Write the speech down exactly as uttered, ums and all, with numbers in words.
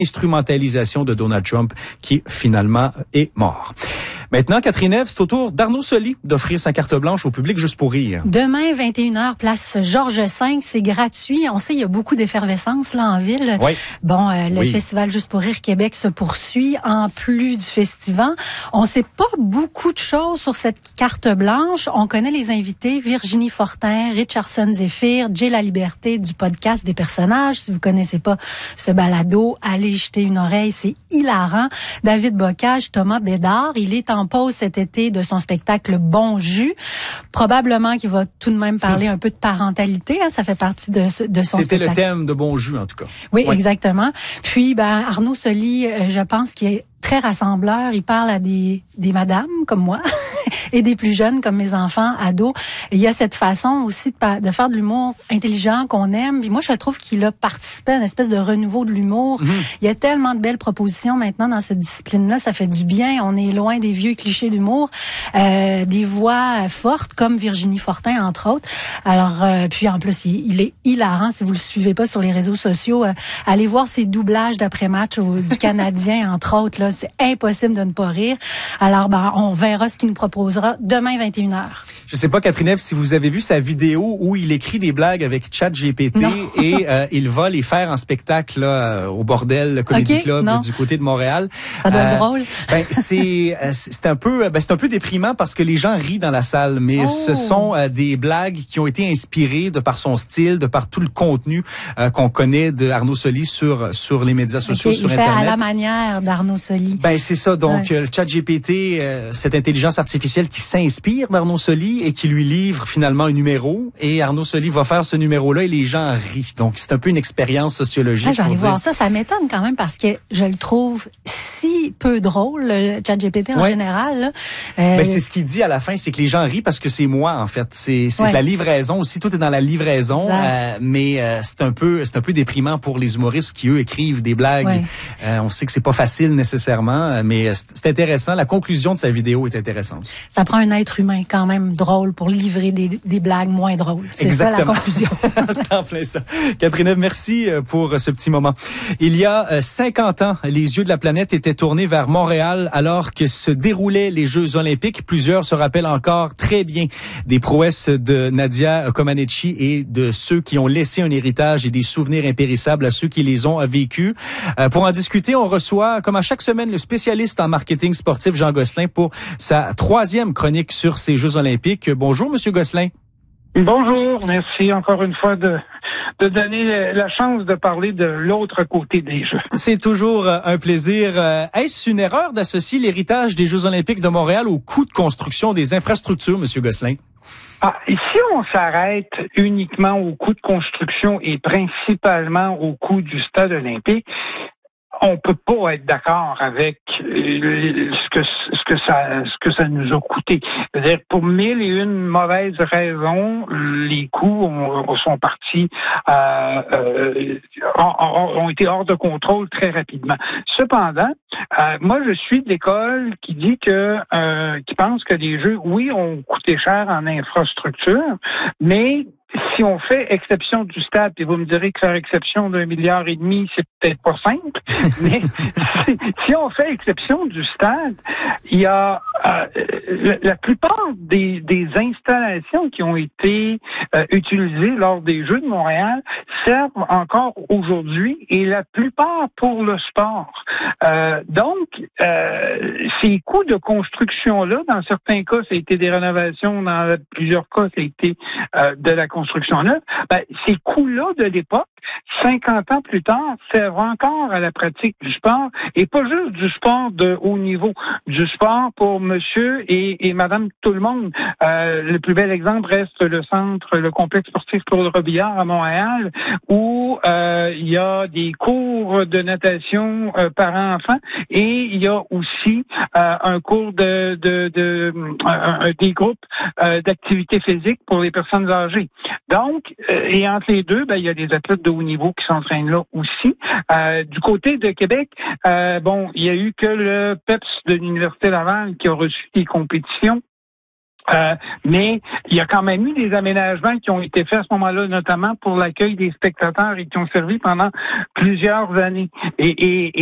instrumentalisation de Donald Trump qui finalement est mort. Maintenant, Catherine Ève, c'est au tour d'Arnaud Soli d'offrir sa carte blanche au public juste pour rire. Demain, vingt et une heures, place Georges cinq, c'est gratuit. On sait, il y a beaucoup d'effervescence là en ville. Oui. Bon, euh, le oui. Festival Juste pour rire Québec se poursuit en plus du festival. On sait pas beaucoup de choses sur cette carte blanche. On connaît les invités, Virginie Fortin, Richardson Zephyr, Jay La Liberté du podcast des personnages. Si vous connaissez pas ce balado, allez y jeter une oreille, c'est hilarant. David Bocage, Thomas Bédard, il est en pause cet été de son spectacle Bon Jus. Probablement qu'il va tout de même parler un peu de parentalité, hein, ça fait partie de, de son C'était spectacle. C'était le thème de Bon Jus, en tout cas. Oui, ouais. exactement. Puis, ben, Arnaud Soli, euh, je pense qu'il est très rassembleur. Il parle à des, des madames comme moi et des plus jeunes comme mes enfants, ados. Et il y a cette façon aussi de, de faire de l'humour intelligent qu'on aime. Puis moi, je trouve qu'il a participé à une espèce de renouveau de l'humour. Mm-hmm. Il y a tellement de belles propositions maintenant dans cette discipline-là. Ça fait du bien. On est loin des vieux clichés d'humour. Euh, des voix fortes comme Virginie Fortin, entre autres. Alors, euh, puis en plus, il, il est hilarant. Si vous le suivez pas sur les réseaux sociaux, euh, allez voir ses doublages d'après-match au, du Canadien, entre autres. Là, c'est impossible de ne pas rire. Alors, ben, on verra ce qu'il nous proposera demain, vingt et une heures. Je sais pas, Catherine Ève, si vous avez vu sa vidéo où il écrit des blagues avec ChatGPT et euh, il va les faire en spectacle là, au Bordel, le Comedy okay, Club non. du côté de Montréal. Ça doit être euh, drôle. Ben c'est c'est un peu ben c'est un peu déprimant parce que les gens rient dans la salle, mais oh. ce sont euh, des blagues qui ont été inspirées de par son style, de par tout le contenu euh, qu'on connaît de Arnaud Soli sur sur les médias sociaux, okay, sur il Internet. Fait à la manière d'Arnaud Soli. Ben c'est ça. Donc ouais. euh, le ChatGPT, euh, cette intelligence artificielle qui s'inspire d'Arnaud Soli et qui lui livre finalement un numéro et Arnaud Soli va faire ce numéro-là et les gens rient. Donc, c'est un peu une expérience sociologique. Ah, je vais aller dire. voir ça. Ça m'étonne quand même parce que je le trouve si peu drôle, le ChatGPT en ouais. général. Là. Euh... Ben, c'est ce qu'il dit à la fin, c'est que les gens rient parce que c'est moi, en fait. C'est, c'est ouais. la livraison aussi. Tout est dans la livraison. Euh, mais euh, c'est un peu c'est un peu déprimant pour les humoristes qui, eux, écrivent des blagues. Ouais. Euh, on sait que c'est pas facile nécessairement, mais c'est, c'est intéressant. La conclusion de sa vidéo est intéressante. Ça prend un être humain quand même drôle pour livrer des, des blagues moins drôles. C'est Exactement. ça la conclusion. C'est en plein ça. Catherine Ève, merci pour ce petit moment. Il y a cinquante ans, les yeux de la planète étaient tournés vers Montréal alors que se déroulaient les Jeux olympiques. Plusieurs se rappellent encore très bien des prouesses de Nadia Comaneci et de ceux qui ont laissé un héritage et des souvenirs impérissables à ceux qui les ont vécus. Pour en discuter, on reçoit, comme à chaque semaine, le spécialiste en marketing sportif Jean Gosselin pour sa troisième chronique sur ces Jeux olympiques. Bonjour, Monsieur Gosselin. Bonjour, merci encore une fois de, de donner la chance de parler de l'autre côté des Jeux. C'est toujours un plaisir. Est-ce une erreur d'associer l'héritage des Jeux olympiques de Montréal au coût de construction des infrastructures, Monsieur Gosselin? Ah, et si on s'arrête uniquement au coût de construction et principalement au coût du stade olympique, on peut pas être d'accord avec ce que ce que ça ce que ça nous a coûté. C'est-à-dire pour mille et une mauvaises raisons, les coûts ont, sont partis euh, euh, ont, ont été hors de contrôle très rapidement. Cependant, euh, moi je suis de l'école qui dit que euh, qui pense que les Jeux, oui, ont coûté cher en infrastructure, mais si on fait exception du stade, et vous me direz que faire exception d'un milliard et demi, c'est peut-être pas simple, mais si, si on fait exception du stade, il y a euh, la, la plupart des, des installations qui ont été euh, utilisées lors des Jeux de Montréal servent encore aujourd'hui et la plupart pour le sport. Euh, donc, euh, ces coûts de construction-là, dans certains cas, ça a été des rénovations, dans plusieurs cas, ça a été euh, de la construction construction neuve, ben, ces coûts-là de l'époque, cinquante ans plus tard, servent encore à la pratique du sport, et pas juste du sport de haut niveau, du sport pour monsieur et, et madame tout le monde. Euh, le plus bel exemple reste le centre, le complexe sportif Claude Robillard à Montréal, où euh, il y a des cours de natation euh, parents-enfants, et il y a aussi euh, un cours de, de, de euh, des groupes euh, d'activité physique pour les personnes âgées. Donc, euh, et entre les deux, ben, il y a des athlètes de haut niveau qui s'entraînent là aussi. Euh, du côté de Québec, euh, bon, il y a eu que le P E P S de l'Université Laval qui a reçu des compétitions Euh, mais il y a quand même eu des aménagements qui ont été faits à ce moment-là, notamment pour l'accueil des spectateurs et qui ont servi pendant plusieurs années. Et, et,